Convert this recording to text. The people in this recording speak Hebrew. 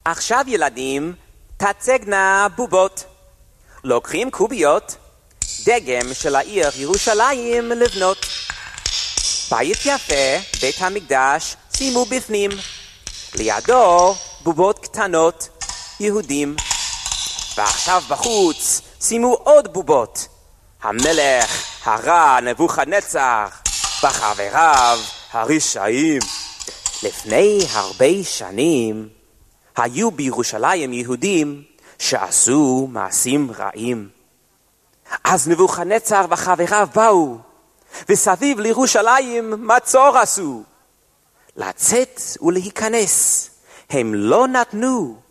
עכשיו ילדים, תצגנה בובות. לוקחים קוביות, דגם של העיר ירושלים לבנות. בית יפה, בית המקדש, שימו בפנים. לידו בובות קטנות, יהודים. ועכשיו בחוץ, שימו עוד בובות. המלך הרע נבוכדנצר, וחבריו הרשעים. לפני הרבה שנים, היו בירושלים יהודים שעשו מעשים רעים. אז נבוכדנצר וחבריו באו, וסביב לירושלים מצור עשו. לצאת ולהיכנס הם לא נתנו.